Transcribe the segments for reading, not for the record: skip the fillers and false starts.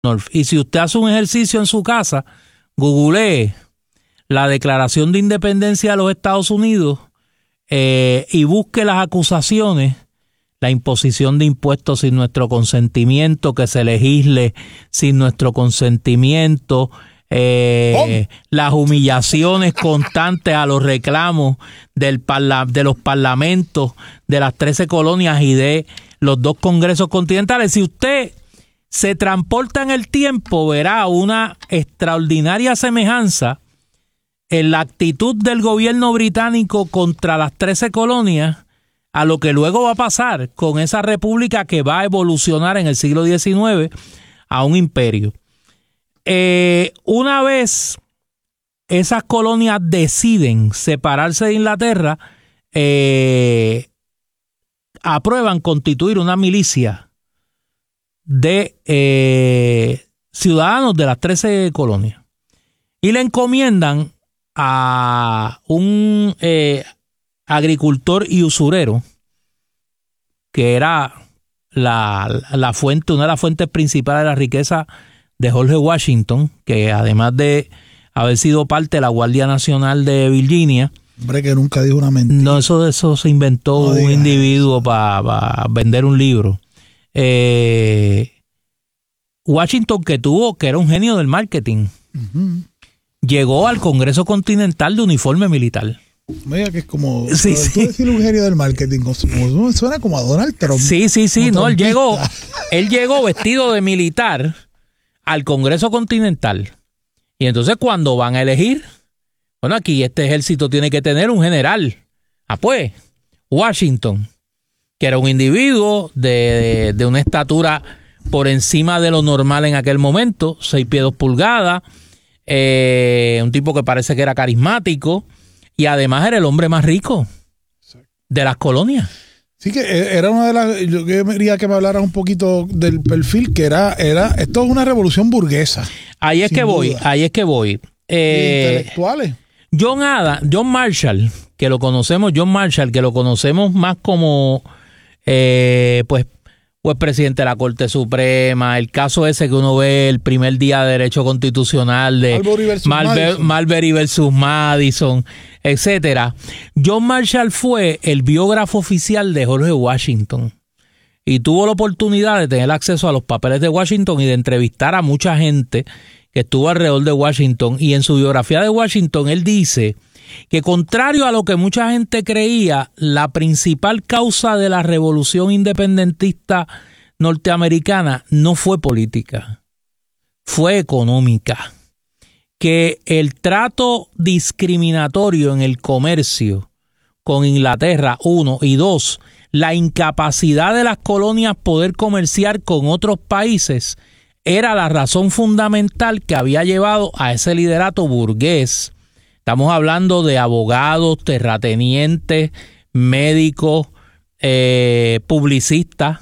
Y si usted hace un ejercicio en su casa, googlee la Declaración de Independencia de los Estados Unidos y busque las acusaciones, la imposición de impuestos sin nuestro consentimiento, que se legisle sin nuestro consentimiento, las humillaciones constantes a los reclamos de los parlamentos de las 13 colonias y de los 2 congresos continentales. Si usted se transporta en el tiempo, verá una extraordinaria semejanza en la actitud del gobierno británico contra las 13 colonias a lo que luego va a pasar con esa república que va a evolucionar en el siglo XIX a un imperio. Una vez esas colonias deciden separarse de Inglaterra, aprueban constituir una milicia de ciudadanos de las 13 colonias y le encomiendan a un agricultor y usurero que era la fuente, una de las fuentes principales de la riqueza de George Washington, que además de haber sido parte de la Guardia Nacional de Virginia. Hombre, que nunca dijo una mentira. No, eso se inventó un individuo para vender un libro. Washington, que era un genio del marketing, llegó al Congreso Continental de uniforme militar. Mira que es como sí. Tú decir un genio del marketing, suena como a Donald Trump. Sí, no, él llegó vestido de militar al Congreso Continental. Y entonces cuando van a elegir, bueno, aquí este ejército tiene que tener un general. Pues, Washington, que era un individuo de una estatura por encima de lo normal en aquel momento, 6 pies 2 pulgadas, un tipo que parece que era carismático, y además era el hombre más rico de las colonias. Sí, que era una de las... Yo quería que me hablaras un poquito del perfil, que era esto es una revolución burguesa. Ahí es que voy. Intelectuales. John Marshall, que lo conocemos más como pues presidente de la Corte Suprema, el caso ese que uno ve el primer día de Derecho Constitucional de Marbury versus Madison, etcétera. John Marshall fue el biógrafo oficial de George Washington y tuvo la oportunidad de tener acceso a los papeles de Washington y de entrevistar a mucha gente que estuvo alrededor de Washington. Y en su biografía de Washington él dice que, contrario a lo que mucha gente creía, la principal causa de la revolución independentista norteamericana no fue política, fue económica. Que el trato discriminatorio en el comercio con Inglaterra, 1, y 2, la incapacidad de las colonias poder comerciar con otros países era la razón fundamental que había llevado a ese liderato burgués. Estamos hablando de abogados, terratenientes, médicos, publicistas.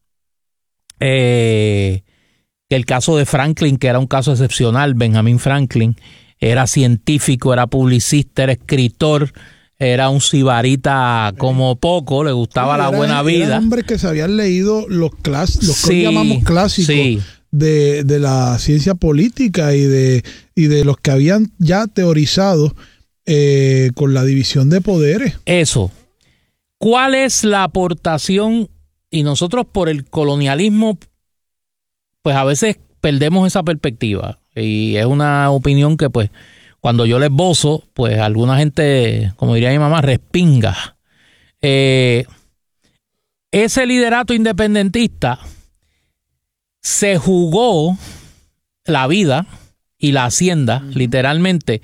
El caso de Franklin, que era un caso excepcional, Benjamin Franklin, era científico, era publicista, era escritor, era un sibarita como poco, le gustaba la buena vida. Era hombre que se habían leído los que llamamos clásicos de la ciencia política y de los que habían ya teorizado con la división de poderes. Eso. ¿Cuál es la aportación? Y nosotros por el colonialismo, pues a veces perdemos esa perspectiva. Y es una opinión que, pues, cuando yo la esbozo, pues alguna gente, como diría mi mamá, respinga. Ese liderato independentista se jugó la vida y la hacienda, literalmente,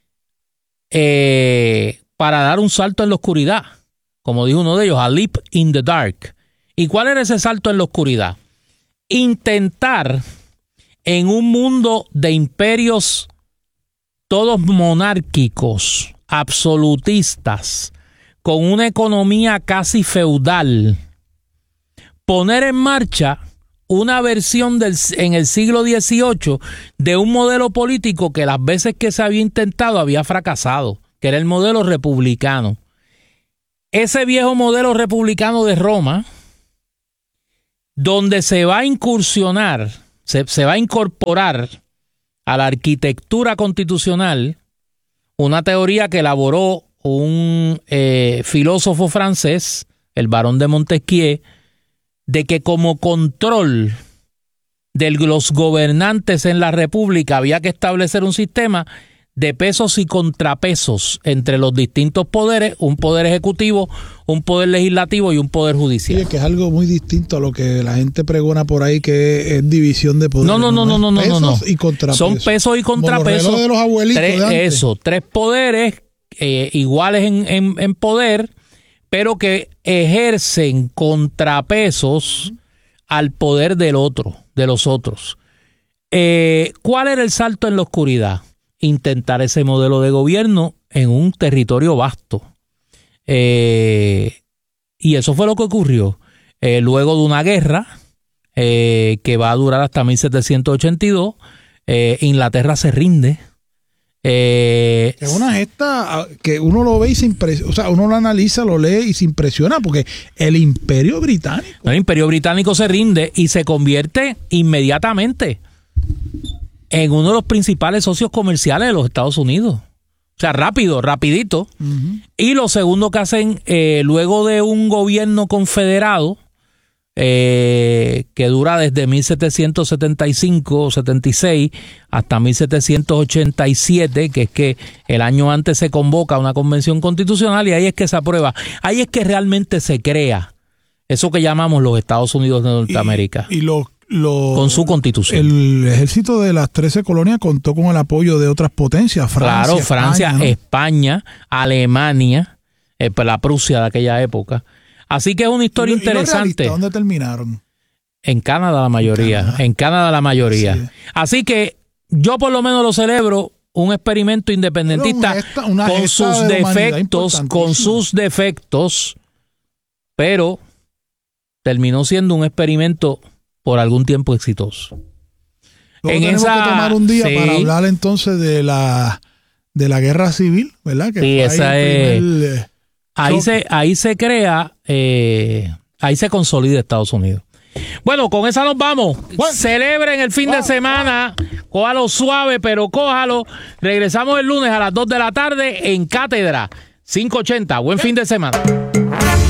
para dar un salto en la oscuridad. Como dijo uno de ellos, a leap in the dark. ¿Y cuál era ese salto en la oscuridad? Intentar, en un mundo de imperios todos monárquicos, absolutistas, con una economía casi feudal, poner en marcha una versión en el siglo XVIII de un modelo político que las veces que se había intentado había fracasado, que era el modelo republicano. Ese viejo modelo republicano de Roma, donde se va a incursionar se va a incorporar a la arquitectura constitucional una teoría que elaboró un filósofo francés, el barón de Montesquieu, de que como control de los gobernantes en la República había que establecer un sistema de pesos y contrapesos entre los distintos poderes, un poder ejecutivo, un poder legislativo y un poder judicial. Sí, que es algo muy distinto a lo que la gente pregona por ahí, que es división de poderes. No. Pesos y contrapesos. Son pesos y contrapesos. Como los de los abuelitos de antes. Tres poderes iguales en poder, pero que ejercen contrapesos al poder de los otros. ¿Cuál era el salto en la oscuridad? Intentar ese modelo de gobierno en un territorio vasto. Y eso fue lo que ocurrió. Luego de una guerra que va a durar hasta 1782, Inglaterra se rinde. Es una gesta que uno lo ve y se impresiona, o sea, uno lo analiza, lo lee y se impresiona, porque el Imperio Británico se rinde y se convierte inmediatamente en uno de los principales socios comerciales de los Estados Unidos. O sea, rapidito. Uh-huh. Y lo segundo que hacen, luego de un gobierno confederado, que dura desde 1775 o 76 hasta 1787, que es que el año antes se convoca una convención constitucional y ahí es que se aprueba. Ahí es que realmente se crea eso que llamamos los Estados Unidos de Norteamérica. Con su constitución. El ejército de las 13 colonias contó con el apoyo de otras potencias. Francia, ¿no? España, Alemania, la Prusia de aquella época. Así que es una historia interesante. ¿Dónde terminaron? En Canadá la mayoría. Sí. Así que yo por lo menos lo celebro, un experimento independentista con sus defectos, pero terminó siendo un experimento por algún tiempo exitoso. Tenemos que tomar un día para hablar entonces de la guerra civil, ¿verdad? Que sí, esa es... Ahí se crea, ahí se consolida Estados Unidos. Bueno, con esa nos vamos. Celebren el fin de semana. Cójalo suave, pero cójalo. Regresamos el lunes a las 2 de la tarde en Cátedra 580. Buen fin de semana.